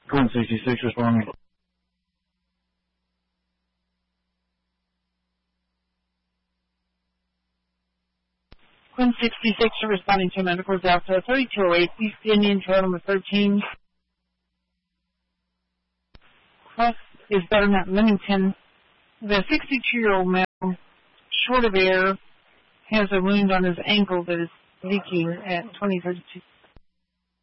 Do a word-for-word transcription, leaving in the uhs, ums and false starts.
Quinn sixty-six responding. Quinn sixty-six responding to medical Delta thirty-two oh eight, East Indian Trail number thirteen. Cross is Butternut Leamington. The sixty-two-year-old male, short of air, has a wound on his ankle that is leaking at twenty thirty-two.